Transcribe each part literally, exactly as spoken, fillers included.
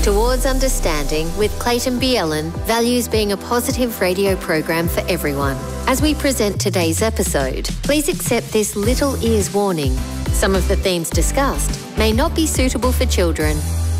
Towards Understanding with Clayton Bielen values being a positive radio program for everyone. As we present today's episode, please accept this little ears warning. Some of the themes discussed may not be suitable for children.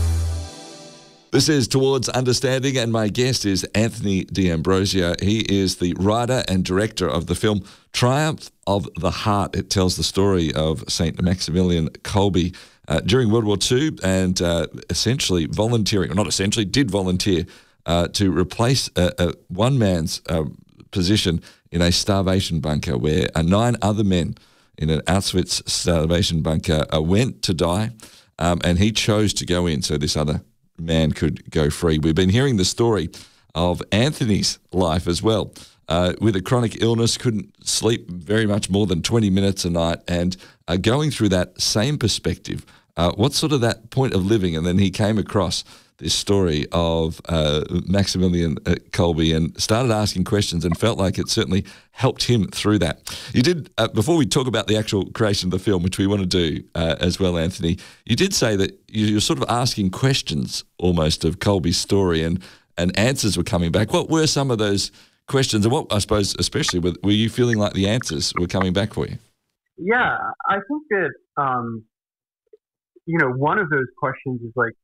This is Towards Understanding, and my guest is Anthony D'Ambrosio. He is the writer and director of the film Triumph of the Heart. It tells the story of Saint Maximilian Kolbe uh, during World War Two and uh, essentially volunteering, or not essentially, did volunteer uh, to replace a, a one man's uh, position in a starvation bunker where uh, nine other men in an Auschwitz starvation bunker uh, went to die, um, and he chose to go in so this other man could go free. We've been hearing the story of Anthony's life as well. Uh, with a chronic illness, couldn't sleep very much more than twenty minutes a night, and uh, going through that same perspective, uh, what's sort of that point of living? And then he came across this story of uh, Maximilian uh, Kolbe and started asking questions and felt like it certainly helped him through that. You did, uh, before we talk about the actual creation of the film, which we want to do uh, as well, Anthony, you did say that you, you're sort of asking questions almost of Kolbe's story, and, and answers were coming back. What were some of those questions, and what, I suppose, especially, were, were you feeling like the answers were coming back for you? Yeah, I think that, um, you know, one of those questions is like,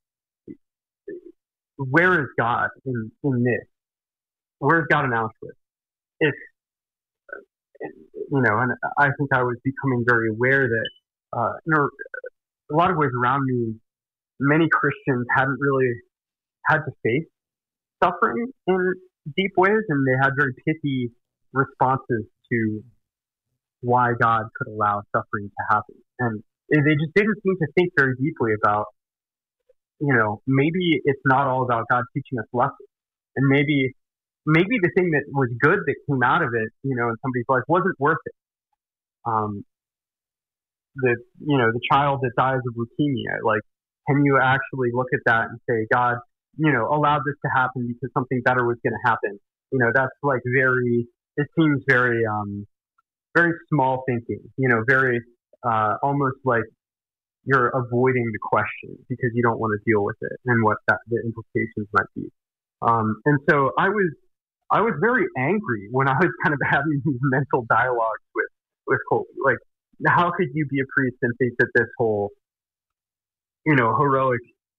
where is God in, in this? Where is God in Auschwitz? If, you know, and I think I was becoming very aware that, uh, you know, a lot of ways around me, many Christians hadn't really had to face suffering in deep ways, and they had very pithy responses to why God could allow suffering to happen. And they just didn't seem to think very deeply about, you know, maybe it's not all about God teaching us lessons. And maybe maybe the thing that was good that came out of it, you know, in somebody's life wasn't worth it. Um, the, you know, the child that dies of leukemia, like, can you actually look at that and say, God, you know, allowed this to happen because something better was going to happen? You know, that's like very, it seems very, um, very small thinking, you know, very, uh, almost like you're avoiding the question because you don't want to deal with it and what that, the implications might be. Um, and so I was, I was very angry when I was kind of having these mental dialogues with, with Kolbe. Like, how could you be a priest and think that this whole, you know, heroic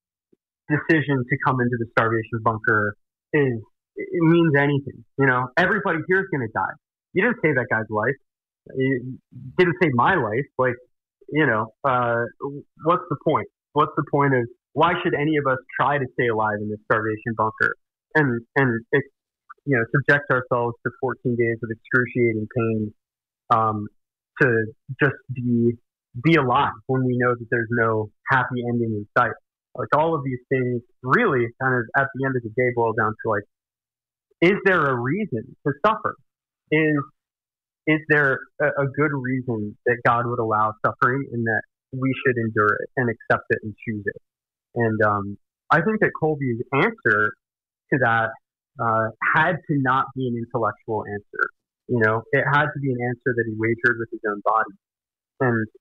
decision to come into the starvation bunker is, it means anything? You know, everybody here is going to die. You didn't save that guy's life. You didn't save my life. Like, you know, uh, what's the point? What's the point of, why should any of us try to stay alive in this starvation bunker and, and, it, you know, subject ourselves to fourteen days of excruciating pain, um, to just be, be alive when we know that there's no happy ending in sight? Like, all of these things really kind of at the end of the day boil down to, like, is there a reason to suffer? Is, is there a, a good reason that God would allow suffering and that we should endure it and accept it and choose it? And um, I think that Kolbe's answer to that uh, had to not be an intellectual answer. You know, it had to be an answer that he wagered with his own body. And